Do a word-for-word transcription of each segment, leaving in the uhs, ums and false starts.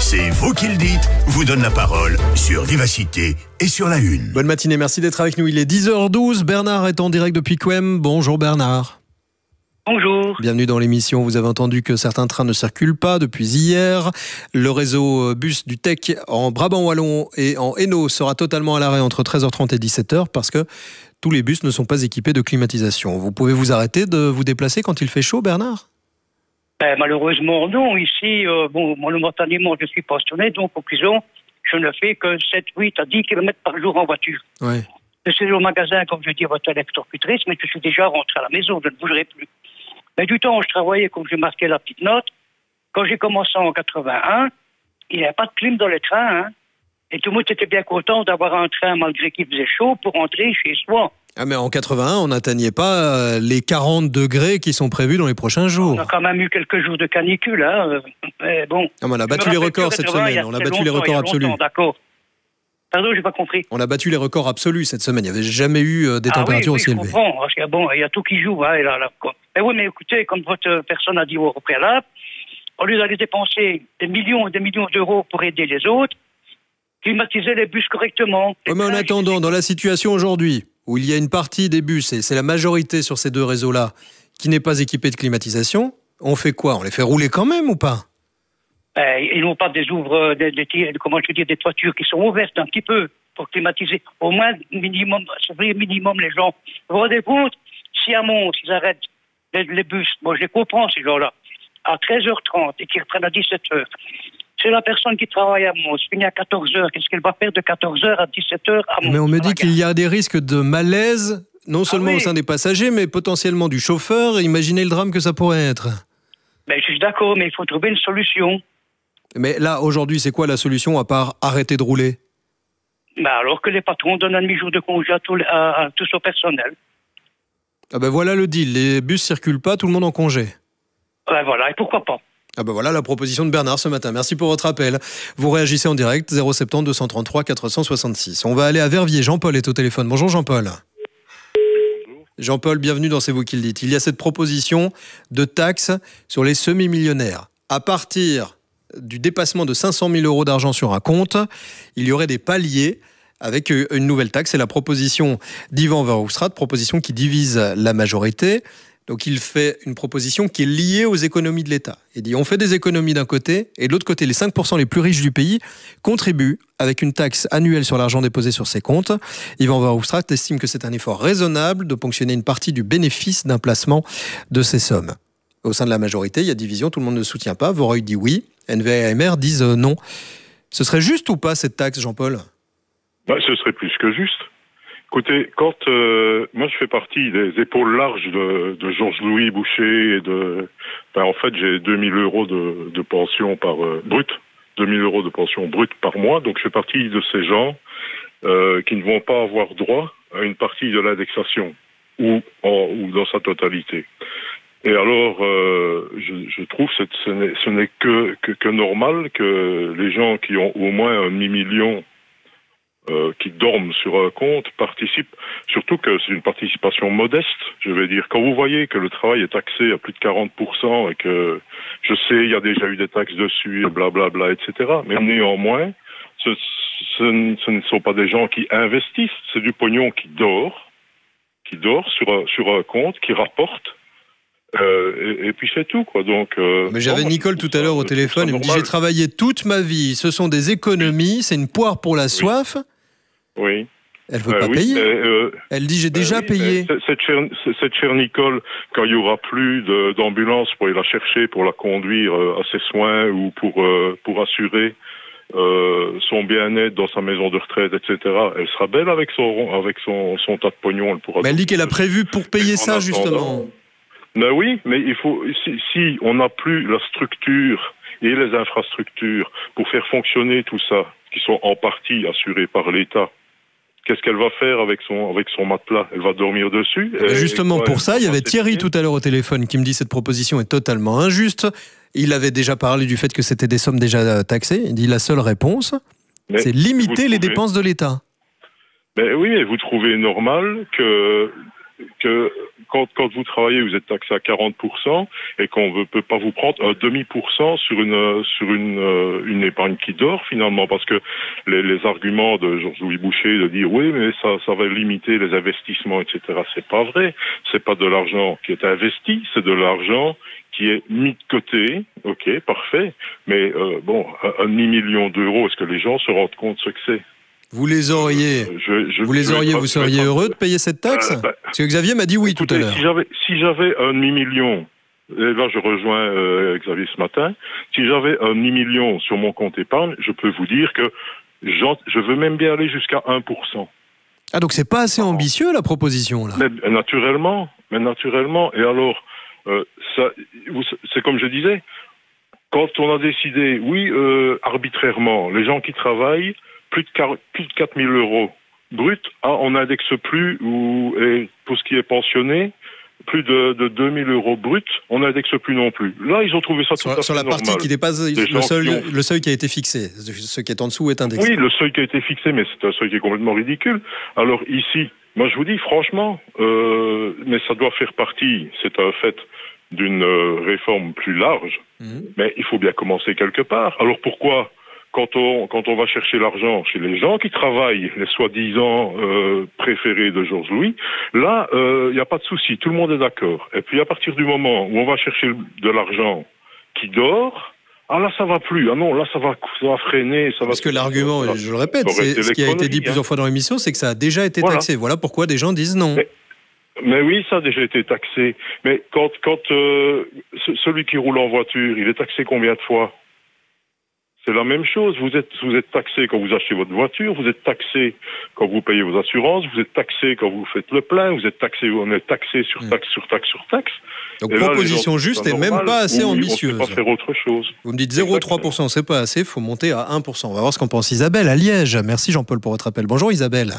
C'est vous qui le dites, vous donne la parole sur Vivacité et sur La Une. Bonne matinée, merci d'être avec nous. Il est dix heures douze, Bernard est en direct depuis Couem. Bonjour Bernard. Bonjour. Bienvenue dans l'émission. Vous avez entendu que certains trains ne circulent pas depuis hier. Le réseau bus du T E C en Brabant Wallon et en Hainaut sera totalement à l'arrêt entre treize heures trente et dix-sept heures parce que tous les bus ne sont pas équipés de climatisation. Vous pouvez vous arrêter de vous déplacer quand il fait chaud, Bernard ? Ben, malheureusement, non. Ici, euh, bon, moi, momentanément, je suis passionné, donc, au prison, je ne fais que sept, huit à dix kilomètres par jour en voiture. Ouais. Je suis au magasin, comme je dis, à votre électrocutrice, mais je suis déjà rentré à la maison, je ne bougerai plus. Mais du temps où je travaillais, comme j'ai marqué la petite note, quand j'ai commencé en quatre-vingt-un, il n'y avait pas de clim dans les trains, hein. Et tout le monde était bien content d'avoir un train, malgré qu'il faisait chaud, pour rentrer chez soi. Ah mais en quatre-vingt-un, on n'atteignait pas les quarante degrés qui sont prévus dans les prochains jours. On a quand même eu quelques jours de canicule, hein. Mais bon. Ah, on a battu les records cette semaine. On a battu les records absolus. D'accord. Pardon, j'ai pas compris. On a battu les records absolus cette semaine. Il n'y avait jamais eu des ah températures oui, oui, aussi élevées. Je comprends, parce que bon, il y a tout qui joue, hein, là, là, quoi. Mais oui, mais écoutez, comme votre personne a dit au préalable, au lieu d'aller dépenser des millions et des millions d'euros pour aider les autres, climatiser les bus correctement. Oui, mais en attendant, dans la situation aujourd'hui, où il y a une partie des bus, et c'est la majorité sur ces deux réseaux-là, qui n'est pas équipée de climatisation, on fait quoi ? On les fait rouler quand même ou pas ? euh, Ils n'ont pas des ouvres, des, des, comment je veux dire, des toitures qui sont ouvertes un petit peu pour climatiser. Au moins, minimum, c'est vrai, minimum, les gens. Vous vous rendez compte ? Si à Mons, ils arrêtent les, les bus, moi je les comprends, ces gens-là, à treize heures trente et qu'ils reprennent à dix-sept heures. C'est la personne qui travaille à Mons, finit à quatorze heures. Qu'est-ce qu'elle va faire de quatorze heures à dix-sept heures à Mons ? Mais on me dit qu'il y a des risques de malaise, non seulement ah oui. au sein des passagers, mais potentiellement du chauffeur. Imaginez le drame que ça pourrait être. Ben, je suis d'accord, mais il faut trouver une solution. Mais là, aujourd'hui, c'est quoi la solution à part arrêter de rouler ? Ben, alors que les patrons donnent un demi-jour de congé à tout, à, à tout son personnel. Ah ben voilà le deal. Les bus circulent pas, tout le monde en congé. Ben voilà, et pourquoi pas ? Ah ben voilà la proposition de Bernard ce matin. Merci pour votre appel. Vous réagissez en direct, zéro sept zéro deux cent trente-trois quatre cent soixante-six. On va aller à Verviers. Jean-Paul est au téléphone. Bonjour Jean-Paul. Bonjour. Jean-Paul, bienvenue dans C'est vous qui le dites. Il y a cette proposition de taxe sur les semi-millionnaires. À partir du dépassement de cinq cent mille euros d'argent sur un compte, il y aurait des paliers avec une nouvelle taxe. C'est la proposition d'Yvan Verhofstadt, proposition qui divise la majorité. Donc il fait une proposition qui est liée aux économies de l'État. Il dit on fait des économies d'un côté et de l'autre côté, les cinq pour cent les plus riches du pays contribuent avec une taxe annuelle sur l'argent déposé sur ces comptes. Yvan Verhofstadt estime que c'est un effort raisonnable de ponctionner une partie du bénéfice d'un placement de ces sommes. Au sein de la majorité, il y a division, tout le monde ne soutient pas. Voreuil dit oui, N V A M R disent non. Ce serait juste ou pas cette taxe, Jean-Paul ? Bah, ce serait plus que juste. Écoutez, quand euh, moi je fais partie des épaules larges de, de Georges-Louis Boucher et de, ben, en fait j'ai deux mille euros de, de pension par euh, brut, deux mille euros de pension brute par mois, donc je fais partie de ces gens euh, qui ne vont pas avoir droit à une partie de l'indexation ou, en, ou dans sa totalité. Et alors, euh, je, je trouve que ce n'est, ce n'est que, que, que normal que les gens qui ont au moins un demi-million Euh, qui dorment sur un compte participent, surtout que c'est une participation modeste, je vais dire. Quand vous voyez que le travail est taxé à plus de quarante pour cent et que, je sais, il y a déjà eu des taxes dessus, et blablabla, bla, bla, et cetera. Mais néanmoins, ce, ce, ce ne sont pas des gens qui investissent, c'est du pognon qui dort, qui dort sur un, sur un compte, qui rapporte. Euh, et, et puis c'est tout, quoi. Donc, euh, Mais j'avais non, Nicole tout à l'heure au téléphone, il me dit j'ai travaillé toute ma vie, ce sont des économies, c'est une poire pour la soif. Oui. Elle veut euh, pas oui, payer. mais, euh, Elle dit j'ai déjà euh, oui, payé. Cette chère, cette chère Nicole, quand il y aura plus de, d'ambulance pour aller la chercher, pour la conduire euh, à ses soins ou pour euh, pour assurer euh, son bien-être dans sa maison de retraite, et cetera. Elle sera belle avec son avec son son tas de pognon. Elle pourra. Mais elle dit qu'elle a prévu pour payer ça attendant, justement. Ben oui, mais il faut si, si on n'a plus la structure et les infrastructures pour faire fonctionner tout ça, qui sont en partie assurées par l'État. Qu'est-ce qu'elle va faire avec son, avec son matelas ? Elle va dormir dessus ? Et justement, et quoi, pour ça, il y avait Thierry tout à l'heure au téléphone qui me dit cette proposition est totalement injuste. Il avait déjà parlé du fait que c'était des sommes déjà taxées. Il dit la seule réponse, mais c'est limiter les trouvez... dépenses de l'État. Mais oui, et vous trouvez normal que, que quand, quand vous travaillez, vous êtes taxé à quarante pour cent et qu'on ne peut pas vous prendre un demi pour cent sur une sur une une épargne qui dort finalement, parce que les, les arguments de Georges-Louis Boucher de dire oui mais ça ça va limiter les investissements, et cetera. C'est pas vrai. C'est pas de l'argent qui est investi, c'est de l'argent qui est mis de côté. Ok, parfait. Mais euh, bon, un, un demi-million d'euros, est-ce que les gens se rendent compte ce que c'est? Vous les auriez, euh, je, je, vous les je auriez, vous seriez heureux de payer cette taxe? euh, bah, Parce que Xavier m'a dit oui écoutez, tout à l'heure. Si j'avais, si j'avais un demi-million, et là je rejoins euh, Xavier ce matin, si j'avais un demi-million sur mon compte épargne, je peux vous dire que je veux même bien aller jusqu'à un pour cent. Ah donc c'est pas assez ambitieux la proposition là? Mais naturellement, mais naturellement. Et alors, euh, ça, c'est comme je disais, quand on a décidé, oui, euh, arbitrairement, les gens qui travaillent, plus de, plus de quatre mille euros brut, ah, on n'indexe plus, ou, et pour ce qui est pensionné, plus de, de deux mille euros brut, on n'indexe plus non plus. Là, ils ont trouvé ça tout sur, à fait sur la normal. partie qui dépasse le seuil, ont... le seuil qui a été fixé. Ce qui est en dessous est indexé. Oui, le seuil qui a été fixé, mais c'est un seuil qui est complètement ridicule. Alors ici, moi je vous dis franchement, euh, mais ça doit faire partie, c'est un fait, d'une euh, réforme plus large, mmh. mais il faut bien commencer quelque part. Alors pourquoi Quand on, quand on va chercher l'argent chez les gens qui travaillent, les soi-disant euh, préférés de Georges Louis, là, il euh, n'y a pas de souci, tout le monde est d'accord. Et puis à partir du moment où on va chercher de l'argent qui dort, ah là ça va plus, ah non, là ça va, ça va freiner. Ça va Parce que l'argument, ça, je le répète, c'est, ce qui a été dit plusieurs hein. fois dans l'émission, c'est que ça a déjà été voilà. taxé. Voilà pourquoi des gens disent non. Mais, mais oui, ça a déjà été taxé. Mais quand, quand euh, celui qui roule en voiture, il est taxé combien de fois ? C'est la même chose. Vous êtes, vous êtes taxé quand vous achetez votre voiture, vous êtes taxé quand vous payez vos assurances, vous êtes taxé quand vous faites le plein, vous êtes taxé, on est taxé sur taxe, sur taxe, sur taxe. Donc, et proposition là, gens, juste et même pas assez ambitieuse. On ne peut pas faire autre chose. Vous me dites zéro virgule trois pour cent, c'est pas assez, il faut monter à un pour cent. On va voir ce qu'en pense Isabelle à Liège. Merci Jean-Paul pour votre appel. Bonjour Isabelle.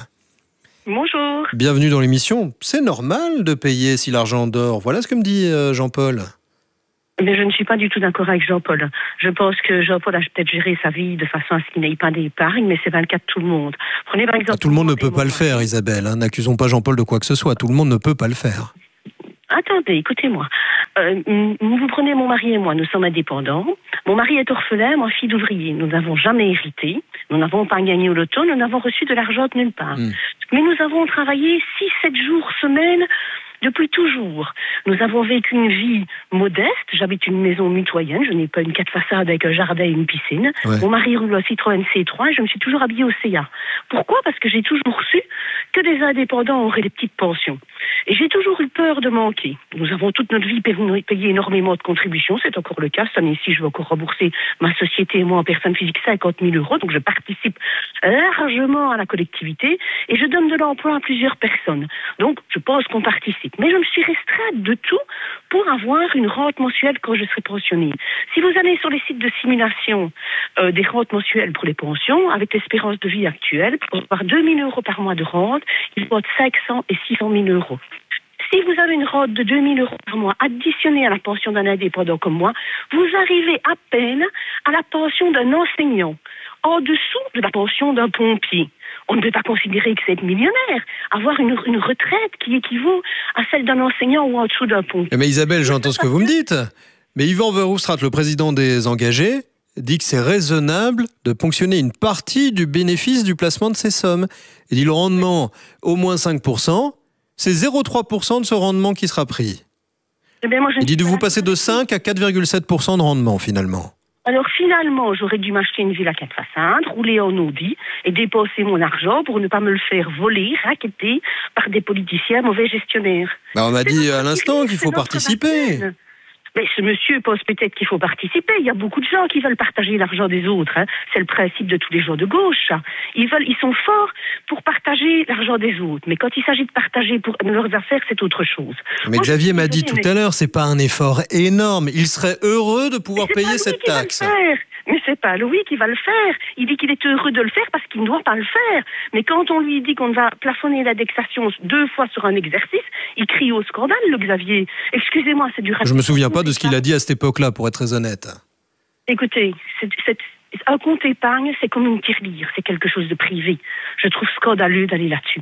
Bonjour. Bienvenue dans l'émission. C'est normal de payer si l'argent dort. Voilà ce que me dit Jean-Paul. Mais je ne suis pas du tout d'accord avec Jean-Paul. Je pense que Jean-Paul a peut-être géré sa vie de façon à ce qu'il n'ait pas d'épargne, mais c'est pas le cas de tout le monde. Prenez par exemple... Ah, tout le monde ne peut pas le faire, Isabelle. Hein. N'accusons pas Jean-Paul de quoi que ce soit. Tout le monde ne peut pas le faire. Attendez, écoutez-moi. Euh, vous prenez mon mari et moi, nous sommes indépendants. Mon mari est orphelin, moi fille d'ouvrier. Nous n'avons jamais hérité. Nous n'avons pas gagné au loto. Nous n'avons reçu de l'argent de nulle part. Mmh. Mais nous avons travaillé six sept jours semaine depuis toujours. Nous avons vécu une vie modeste. J'habite une maison mitoyenne. Je n'ai pas une quatre façades avec un jardin et une piscine. Ouais. Mon mari roule un Citroën C trois et je me suis toujours habillée au C A. Pourquoi ? Parce que j'ai toujours su que les indépendants auraient des petites pensions. Et j'ai toujours eu peur de manquer. Nous avons toute notre vie payé énormément de contributions. C'est encore le cas. Cette année-ci, je vais encore rembourser ma société et moi en personne physique cinquante mille euros. Donc je participe largement à la collectivité et je donne de l'emploi à plusieurs personnes. Donc je pense qu'on participe. Mais je me suis restreinte de tout pour avoir une rente mensuelle quand je serai pensionnée. Si vous allez sur les sites de simulation euh, des rentes mensuelles pour les pensions, avec l'espérance de vie actuelle, pour avoir deux mille euros par mois de rente, il faut entre cinq cents et six cent mille euros. Si vous avez une rente de deux mille euros par mois additionnée à la pension d'un indépendant comme moi, vous arrivez à peine à la pension d'un enseignant, en dessous de la pension d'un pompier. On ne peut pas considérer que c'est être millionnaire, avoir une, une retraite qui équivaut à celle d'un enseignant ou en dessous d'un pompier. Mais Isabelle, j'entends ce que vous me dites. Mais Yvan Verhofstadt, le président des engagés, dit que c'est raisonnable de ponctionner une partie du bénéfice du placement de ces sommes. Il dit le rendement, au moins cinq pour cent, c'est zéro virgule trois pour cent de ce rendement qui sera pris. Eh bien, moi, je Il dit de vous passer de cinq à quatre virgule sept pour cent de rendement, finalement. Alors finalement, j'aurais dû m'acheter une ville à quatre façades, rouler en Audi et dépenser mon argent pour ne pas me le faire voler, racketter par des politiciens mauvais gestionnaires. Bah on m'a dit à l'instant qu'il faut participer. Baptême. Mais ce monsieur pense peut-être qu'il faut participer. Il y a beaucoup de gens qui veulent partager l'argent des autres. Hein. C'est le principe de tous les gens de gauche. Ils veulent, ils sont forts pour partager l'argent des autres. Mais quand il s'agit de partager pour leurs affaires, c'est autre chose. Mais Moi, Xavier m'a dit tout mais... à l'heure, c'est pas un effort énorme. Il serait heureux de pouvoir payer cette taxe. Mais c'est pas Louis qui va le faire. Il dit qu'il est heureux de le faire parce qu'il ne doit pas le faire. Mais quand on lui dit qu'on va plafonner l'indexation deux fois sur un exercice, il crie au scandale, le Xavier. Excusez-moi, c'est du... Je me souviens pas de ce qu'il a dit à cette époque-là, pour être très honnête. Écoutez, c'est, c'est, un compte épargne, c'est comme une tirelire, c'est quelque chose de privé. Je trouve scandaleux d'aller là-dessus.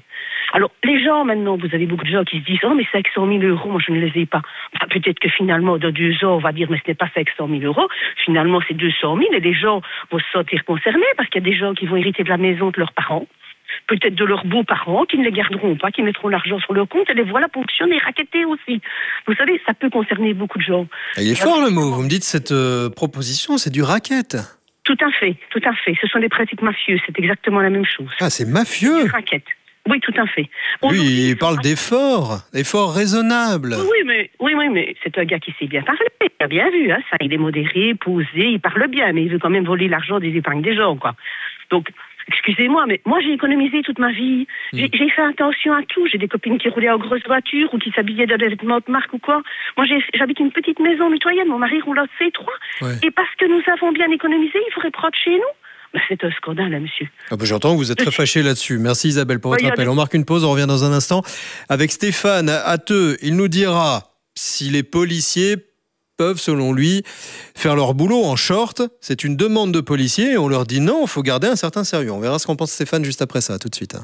Alors, les gens, maintenant, vous avez beaucoup de gens qui se disent « Oh, mais cinq cent mille euros, moi, je ne les ai pas. » Enfin, peut-être que finalement, dans deux ans, on va dire « Mais ce n'est pas cinq cent mille euros. » Finalement, c'est deux cent mille et les gens vont se sentir concernés parce qu'il y a des gens qui vont hériter de la maison de leurs parents, peut-être de leurs beaux-parents, qui ne les garderont pas, qui mettront l'argent sur leur compte et les voilà ponctionnés, rackettés aussi. Vous savez, ça peut concerner beaucoup de gens. Il est fort le mot. Vous me dites cette euh, proposition, c'est du racket. Tout à fait, tout à fait. Ce sont des pratiques mafieuses, c'est exactement la même chose. Ah, c'est mafieux. Du racket. Oui, tout à fait. Lui, il parle d'efforts, efforts raisonnables. Oui, mais, oui, oui, mais c'est un gars qui sait bien parler. Il a bien vu, hein, ça. Il est modéré, posé, il parle bien, mais il veut quand même voler l'argent des épargnes des gens, quoi. Donc, excusez-moi, mais moi, j'ai économisé toute ma vie. J'ai, mmh. j'ai fait attention à tout. J'ai des copines qui roulaient en grosse voiture ou qui s'habillaient dans des vêtements de marque ou quoi. Moi, j'ai, j'habite une petite maison mitoyenne. Mon mari roule en C trois. Ouais. Et parce que nous avons bien économisé, il faudrait prendre chez nous. Ben, c'est un scandale, là, monsieur. Ah ben, j'entends que vous êtes très fâché là-dessus. Merci Isabelle pour votre oui, appel. On marque une pause, on revient dans un instant avec Stéphane Hatteux. Il nous dira si les policiers peuvent, selon lui, faire leur boulot en short. C'est une demande de policiers et on leur dit non, il faut garder un certain sérieux. On verra ce qu'en pense Stéphane juste après ça. À tout de suite.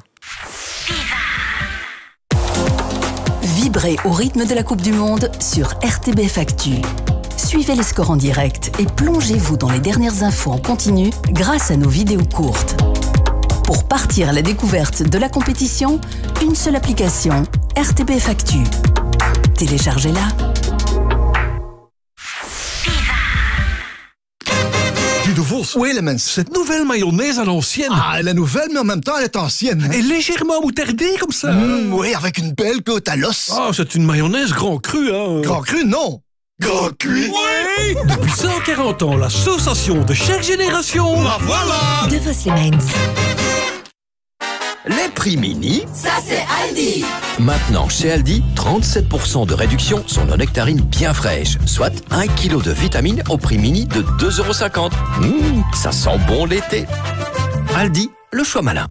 Vibrez au rythme de la Coupe du Monde sur R T B F Actu. Suivez les scores en direct et plongez-vous dans les dernières infos en continu grâce à nos vidéos courtes. Pour partir à la découverte de la compétition, une seule application, R T B F Actu. Téléchargez-la. De Vos. Oui, Lemens. Cette nouvelle mayonnaise à l'ancienne. Ah, la nouvelle, mais en même temps, elle est ancienne. Et légèrement moutardée comme ça. Mmh, oui, avec une belle côte à l'os. Ah, c'est une mayonnaise grand cru, hein. Grand cru, non. Grand cuit. Oui. Depuis cent quarante ans, l'association de chaque génération. La voilà. De Vos Lemens. Les prix mini, ça c'est Aldi. Maintenant chez Aldi, trente-sept pour cent de réduction sur nos nectarines bien fraîches, soit un kilo de vitamines au prix mini de deux euros cinquante. Mmh, ça sent bon l'été. Aldi, le choix malin.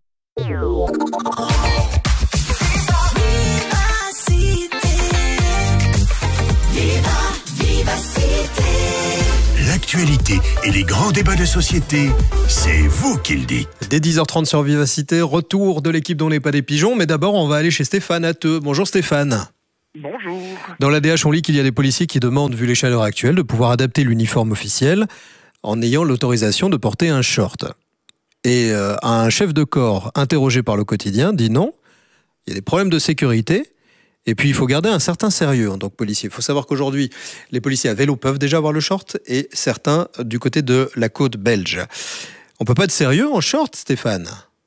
L'actualité et les grands débats de société, c'est vous qui le dites. Dès dix heures trente sur Vivacité, retour de l'équipe dont n'est pas des pigeons, mais d'abord on va aller chez Stéphane Hatteux. Bonjour Stéphane. Bonjour. Dans l'A D H, on lit qu'il y a des policiers qui demandent, vu les chaleurs actuelles, de pouvoir adapter l'uniforme officiel en ayant l'autorisation de porter un short. Et euh, un chef de corps interrogé par le quotidien dit non, il y a des problèmes de sécurité. Et puis, il faut garder un certain sérieux en tant que policier. Il faut savoir qu'aujourd'hui, les policiers à vélo peuvent déjà avoir le short et certains du côté de la côte belge. On peut pas être sérieux en short, Stéphane ?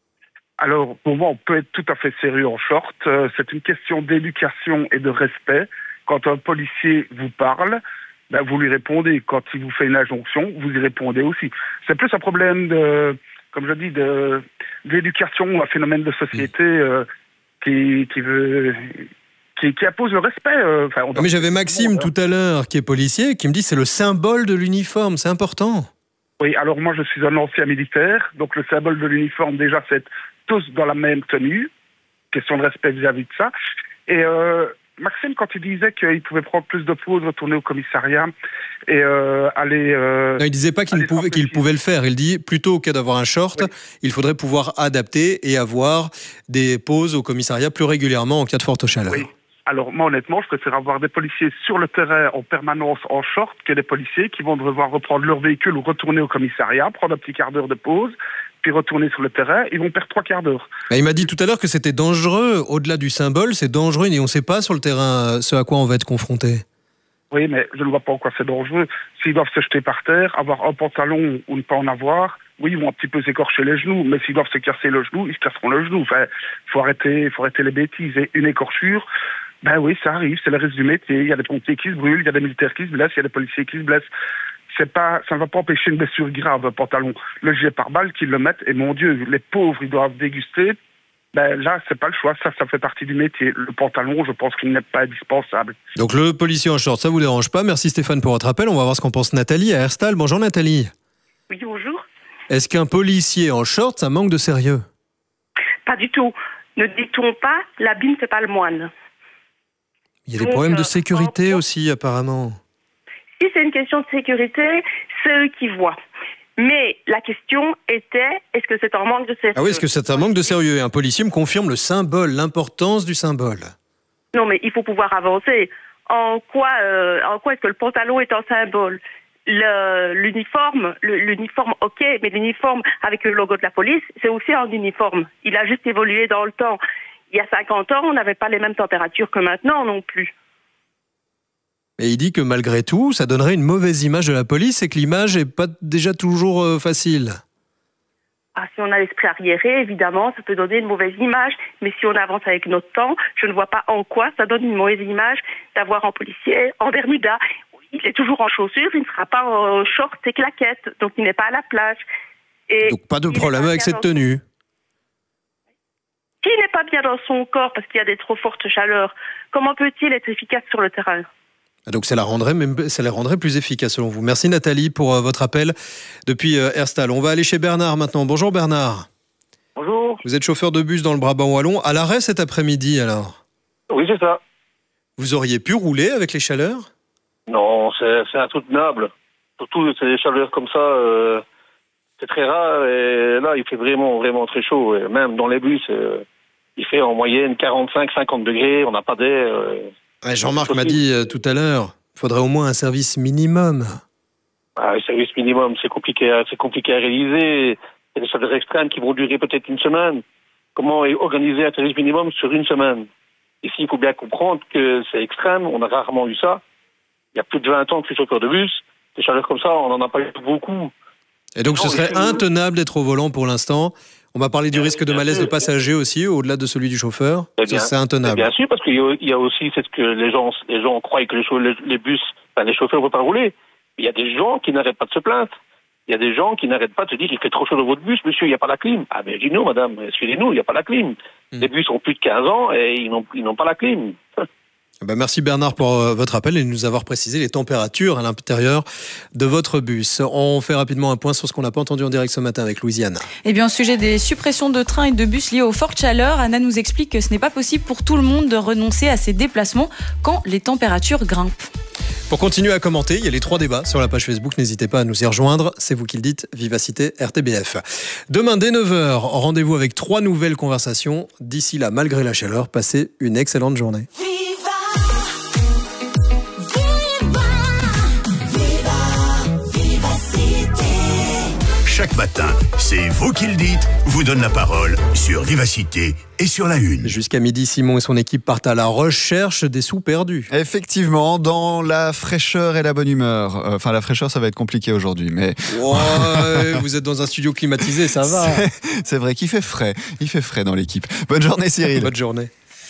Alors, pour moi, on peut être tout à fait sérieux en short. C'est une question d'éducation et de respect. Quand un policier vous parle, ben, vous lui répondez. Quand il vous fait une injonction, vous y répondez aussi. C'est plus un problème de, comme je dis, de, d'éducation, un phénomène de société euh, qui, qui veut... Qui, qui impose le respect. Euh, enfin, on doit... Mais j'avais Maxime tout à l'heure, qui est policier, qui me dit que c'est le symbole de l'uniforme, c'est important. Oui, alors moi je suis un ancien militaire, donc le symbole de l'uniforme, déjà, c'est tous dans la même tenue. Question de respect vis-à-vis de ça. Et euh, Maxime, quand il disait qu'il pouvait prendre plus de pauses, retourner au commissariat et euh, aller... Euh, non, il disait pas qu'il, ne pouvait, qu'il pouvait le faire. Il dit, plutôt qu'à d'avoir un short, oui. il faudrait pouvoir adapter et avoir des pauses au commissariat plus régulièrement en cas de forte chaleur. Oui. Alors, moi, honnêtement, je préfère avoir des policiers sur le terrain en permanence en short que des policiers qui vont devoir reprendre leur véhicule ou retourner au commissariat, prendre un petit quart d'heure de pause, puis retourner sur le terrain. Ils vont perdre trois quarts d'heure. Mais il m'a dit tout à l'heure que c'était dangereux. Au-delà du symbole, c'est dangereux et on ne sait pas sur le terrain ce à quoi on va être confronté. Oui, mais je ne vois pas en quoi c'est dangereux. S'ils doivent se jeter par terre, avoir un pantalon ou ne pas en avoir, oui, ils vont un petit peu s'écorcher les genoux, mais s'ils doivent se casser le genou, ils se casseront le genou. Enfin, faut arrêter, faut arrêter les bêtises. Et une écorchure, ben oui, ça arrive, c'est le risque du métier. Il y a des pompiers qui se brûlent, il y a des militaires qui se blessent, il y a des policiers qui se blessent. C'est pas, ça ne va pas empêcher une blessure grave, un pantalon. Le gilet pare-balles, qu'ils le mettent, et mon Dieu, les pauvres, ils doivent déguster. Ben là, c'est pas le choix, ça, ça fait partie du métier. Le pantalon, je pense qu'il n'est pas indispensable. Donc le policier en short, ça vous dérange pas. Merci Stéphane pour votre appel. On va voir ce qu'en pense Nathalie à Herstal. Bonjour Nathalie. Oui, bonjour. Est-ce qu'un policier en short, ça manque de sérieux ? Pas du tout. Ne dit-on pas, l'habit ne fait pas le moine. Il y a des Donc, problèmes de sécurité euh, aussi, apparemment. Si c'est une question de sécurité, c'est eux qui voient. Mais la question était, est-ce que c'est un manque de sérieux? Ah oui, est-ce que c'est un manque de sérieux? Et un policier me confirme le symbole, l'importance du symbole. Non, mais il faut pouvoir avancer. En quoi, euh, en quoi est-ce que le pantalon est un symbole? Le, l'uniforme, le, l'uniforme, ok, mais l'uniforme avec le logo de la police, c'est aussi un uniforme. Il a juste évolué dans le temps. Il y a cinquante ans, on n'avait pas les mêmes températures que maintenant non plus. Et il dit que malgré tout, ça donnerait une mauvaise image de la police et que l'image n'est pas déjà toujours euh, facile. Ah, si on a l'esprit arriéré, évidemment, ça peut donner une mauvaise image. Mais si on avance avec notre temps, je ne vois pas en quoi ça donne une mauvaise image d'avoir un policier en Bermuda. Il est toujours en chaussures, il ne sera pas en short et claquettes, donc il n'est pas à la plage. Et donc pas de problème avec cette tenue. S'il n'est pas bien dans son corps parce qu'il y a des trop fortes chaleurs, comment peut-il être efficace sur le terrain? Donc ça la rendrait même, ça la rendrait plus efficace selon vous. Merci Nathalie pour euh, votre appel depuis euh, Herstal. On va aller chez Bernard maintenant. Bonjour Bernard. Bonjour. Vous êtes chauffeur de bus dans le Brabant wallon. À l'arrêt cet après-midi alors? Oui, c'est ça. Vous auriez pu rouler avec les chaleurs? Non, c'est, c'est insoutenable. Surtout c'est des chaleurs comme ça, euh, c'est très rare. Et là, il fait vraiment, vraiment très chaud. Et même dans les bus, euh, il fait en moyenne quarante-cinq à cinquante degrés. On n'a pas d'air. Euh, Ouais, Jean-Marc m'a dit euh, tout à l'heure, il faudrait au moins un service minimum. Ah, le service minimum, c'est compliqué, à, c'est compliqué à réaliser. Il y a des chaleurs extrêmes qui vont durer peut-être une semaine. Comment organiser un service minimum sur une semaine? Ici, il faut bien comprendre que c'est extrême. On a rarement eu ça. Il y a plus de vingt ans que je suis chauffeur de bus. Des chaleurs comme ça, on n'en a pas eu beaucoup. Et donc, non, ce serait intenable d'être au volant pour l'instant. On va parler du risque de malaise de passager aussi, au-delà de celui du chauffeur. Bien, c'est intenable. Bien sûr, parce qu'il y a aussi c'est ce que les gens, les gens croient que les, les bus, enfin, les chauffeurs ne vont pas rouler. Il y a des gens qui n'arrêtent pas de se plaindre. Il y a des gens qui n'arrêtent pas de se dire qu'il fait trop chaud dans votre bus, monsieur, il n'y a pas la clim. Ah ben dis non, madame, excusez-nous, il n'y a pas la clim. Mmh. Les bus ont plus de quinze ans et ils n'ont, ils n'ont pas la clim. Ben merci Bernard pour euh, votre appel et de nous avoir précisé les températures à l'intérieur de votre bus. On fait rapidement un point sur ce qu'on n'a pas entendu en direct ce matin avec Louisiane. Eh bien, au sujet des suppressions de trains et de bus liées aux fortes chaleurs, Anna nous explique que ce n'est pas possible pour tout le monde de renoncer à ces déplacements quand les températures grimpent. Pour continuer à commenter, il y a les trois débats sur la page Facebook. N'hésitez pas à nous y rejoindre. C'est vous qui le dites, Vivacité R T B F. Demain, dès neuf heures, rendez-vous avec trois nouvelles conversations. D'ici là, malgré la chaleur, passez une excellente journée. Chaque matin, c'est vous qui le dites, vous donne la parole sur Vivacité et sur la Une. Jusqu'à midi, Simon et son équipe partent à la recherche des sous perdus. Effectivement, dans la fraîcheur et la bonne humeur. Enfin, la fraîcheur, ça va être compliqué aujourd'hui, mais... Ouais, vous êtes dans un studio climatisé, ça va. C'est, c'est vrai qu'il fait frais. Il fait frais dans l'équipe. Bonne journée, Cyril. Bonne journée.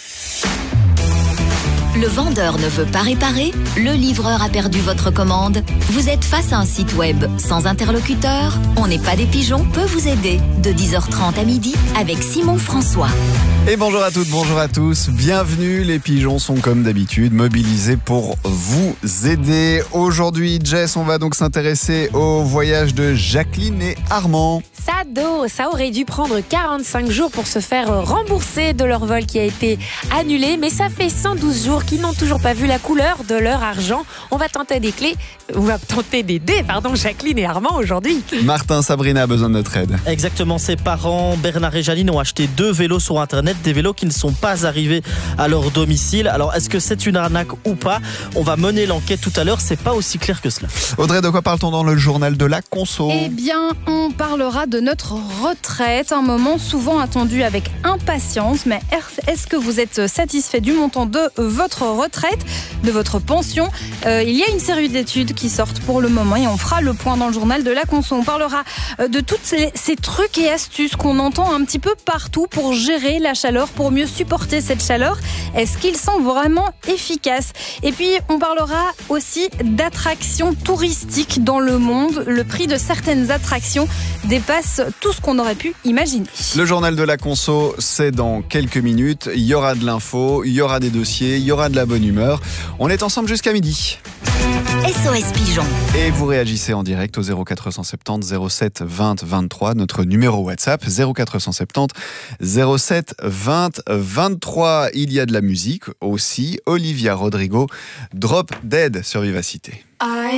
Le vendeur ne veut pas réparer, le livreur a perdu votre commande. Vous êtes face à un site web sans interlocuteur. On n'est pas des pigeons peut vous aider de dix heures trente à midi avec Simon François. Et bonjour à toutes, bonjour à tous. Bienvenue, les pigeons sont comme d'habitude mobilisés pour vous aider. Aujourd'hui, Jess, on va donc s'intéresser au voyage de Jacqueline et Armand. Ça, do, ça aurait dû prendre quarante-cinq jours pour se faire rembourser de leur vol qui a été annulé, mais ça fait cent douze jours qu'ils n'ont toujours pas vu la couleur de leur argent. On va tenter des clés, on va tenter d'aider, pardon, Jacqueline et Armand aujourd'hui. Martin, Sabrina a besoin de notre aide. Exactement, ses parents, Bernard et Janine, ont acheté deux vélos sur Internet, des vélos qui ne sont pas arrivés à leur domicile. Alors, est-ce que c'est une arnaque ou pas? On va mener l'enquête tout à l'heure, c'est pas aussi clair que cela. Audrey, de quoi parle-t-on dans le journal de la conso? Eh bien, on parlera de notre retraite, un moment souvent attendu avec impatience. Mais est-ce que vous êtes satisfait du montant de votre retraite, de votre pension? euh, Il y a une série d'études qui sortent pour le moment et on fera le point dans le journal de la conso. On parlera de tous ces, ces trucs et astuces qu'on entend un petit peu partout pour gérer la chaleur, pour mieux supporter cette chaleur. Est-ce qu'ils sont vraiment efficaces? Et puis, on parlera aussi d'attractions touristiques dans le monde. Le prix de certaines attractions dépasse tout ce qu'on aurait pu imaginer. Le journal de la conso, c'est dans quelques minutes. Il y aura de l'info, il y aura des dossiers, il y aura de la bonne humeur. On est ensemble jusqu'à midi. S O S Pigeon. Et vous réagissez en direct au zéro quatre cent soixante-dix zéro sept vingt vingt-trois, notre numéro WhatsApp zéro quatre cent soixante-dix zéro sept vingt vingt-trois. Il y a de la musique aussi. Olivia Rodrigo, Drop Dead sur Vivacité.